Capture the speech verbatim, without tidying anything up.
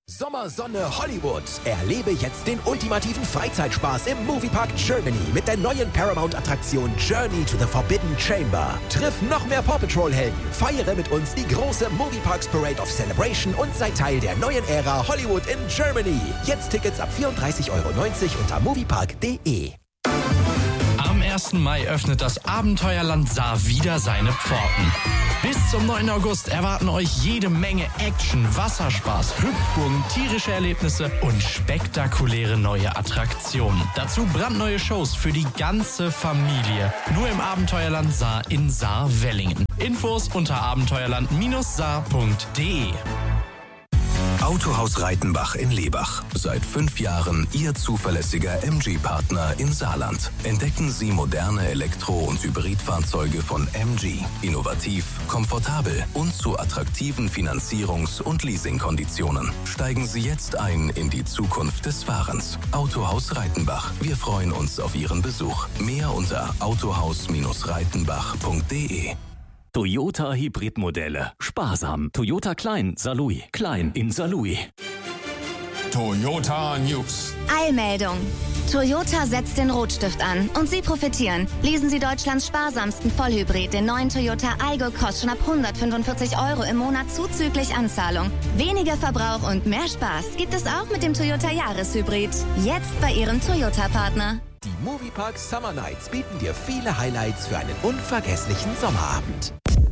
Sommer, Sonne, Hollywood. Erlebe jetzt den ultimativen Freizeitspaß im Moviepark Germany mit der neuen Paramount-Attraktion Journey to the Forbidden Chamber. Triff noch mehr Paw Patrol-Helden, feiere mit uns die große Movieparks Parade of Celebration und sei Teil der neuen Ära Hollywood in Germany. Jetzt Tickets ab vierunddreißig Euro neunzig unter moviepark punkt de. Am ersten Mai öffnet das Abenteuerland Saar wieder seine Pforten. Bis zum neunten August erwarten euch jede Menge Action, Wasserspaß, Hüpfburgen, tierische Erlebnisse und spektakuläre neue Attraktionen. Dazu brandneue Shows für die ganze Familie. Nur im Abenteuerland Saar in Saar-Wellingen. Infos unter abenteuerland Saar punkt de. Autohaus Reitenbach in Lebach. Seit fünf Jahren Ihr zuverlässiger M G-Partner im Saarland. Entdecken Sie moderne Elektro- und Hybridfahrzeuge von M G. Innovativ, komfortabel und zu attraktiven Finanzierungs- und Leasingkonditionen. Steigen Sie jetzt ein in die Zukunft des Fahrens. Autohaus Reitenbach. Wir freuen uns auf Ihren Besuch. Mehr unter autohaus Reitenbach punkt de. Toyota Hybridmodelle. Sparsam. Toyota Klein, Saarlouis. Klein in Saarlouis. Toyota News. Eilmeldung. Toyota setzt den Rotstift an und Sie profitieren. Lesen Sie Deutschlands sparsamsten Vollhybrid, den neuen Toyota Aygo Cross, schon ab hundertfünfundvierzig Euro im Monat zuzüglich Anzahlung. Weniger Verbrauch und mehr Spaß gibt es auch mit dem Toyota Jahreshybrid. Jetzt bei Ihrem Toyota-Partner. Die Moviepark Summer Nights bieten dir viele Highlights für einen unvergesslichen Sommerabend.